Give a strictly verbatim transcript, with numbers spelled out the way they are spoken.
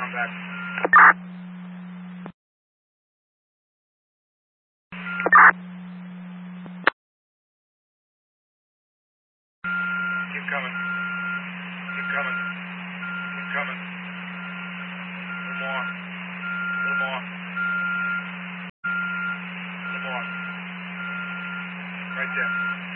contact. Keep coming. Keep coming. Keep coming. A little more. A little more. A little more. Right there.